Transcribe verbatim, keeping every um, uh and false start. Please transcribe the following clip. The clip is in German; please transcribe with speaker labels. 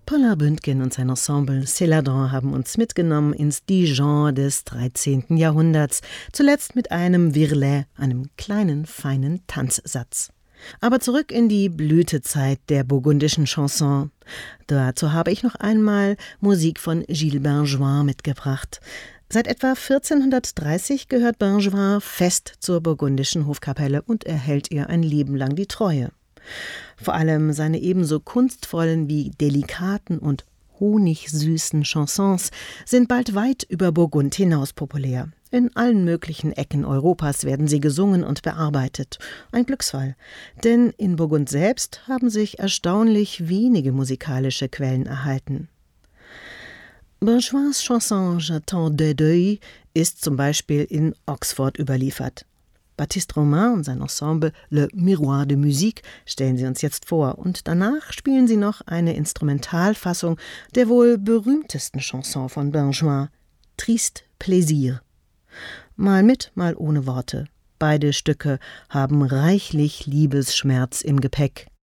Speaker 1: Paulin Bündgen und sein Ensemble Céladon haben uns mitgenommen ins Dijon des dreizehnten Jahrhunderts, zuletzt mit einem Virlet, einem kleinen, feinen Tanzsatz. Aber zurück in die Blütezeit der burgundischen Chanson. Dazu habe ich noch einmal Musik von Gilles Benjoin mitgebracht. Seit etwa vierzehnhundertdreißig gehört Benjoin fest zur burgundischen Hofkapelle und erhält ihr ein Leben lang die Treue. Vor allem seine ebenso kunstvollen wie delikaten und honigsüßen Chansons sind bald weit über Burgund hinaus populär. In allen möglichen Ecken Europas werden sie gesungen und bearbeitet. Ein Glücksfall, denn in Burgund selbst haben sich erstaunlich wenige musikalische Quellen erhalten. Benjoins Chanson J'attends des deuils ist zum Beispiel in Oxford überliefert. Baptiste Romain und sein Ensemble Le Miroir de Musique stellen sie uns jetzt vor und danach spielen sie noch eine Instrumentalfassung der wohl berühmtesten Chanson von Benjoin, Triste Plaisir. Mal mit, mal ohne Worte. Beide Stücke haben reichlich Liebesschmerz im Gepäck.